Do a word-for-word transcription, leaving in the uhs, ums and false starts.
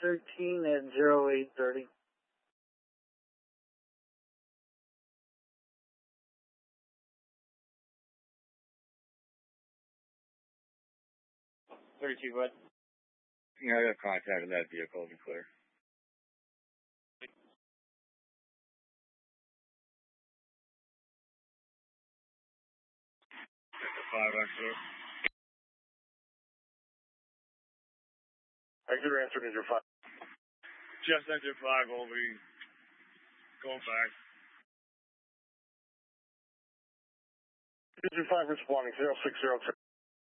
thirteen at zero eight thirty. thirty-two, what? Yeah, I got contact in that vehicle, be clear. Five, I'm sure. Exit answer, Ninja five. Just enter five, over. Going back. Ninja five responding, zero six zero two.